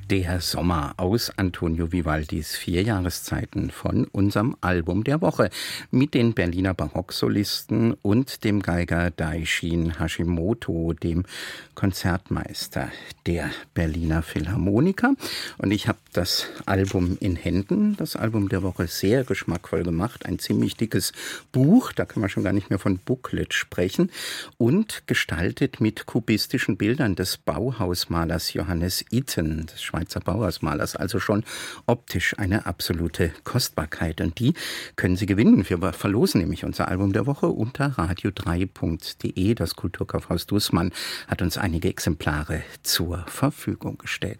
Der Sommer aus Antonio Vivaldis 4 Jahreszeiten von unserem Album der Woche mit den Berliner Barocksolisten und dem Geiger Daishin Hashimoto, dem Konzertmeister der Berliner Philharmoniker. Und ich habe das Album in Händen, das Album der Woche, sehr geschmackvoll gemacht. Ein ziemlich dickes Buch, da kann man schon gar nicht mehr von Booklet sprechen. Und gestaltet mit kubistischen Bildern des Bauhausmalers Johannes Itten, des Schweizer Bauhausmalers, also schon optisch eine absolute Kostbarkeit. Und die können Sie gewinnen. Wir verlosen nämlich unser Album der Woche unter radio3.de. Das Kulturkaufhaus Dußmann hat uns einige Exemplare zur Verfügung gestellt.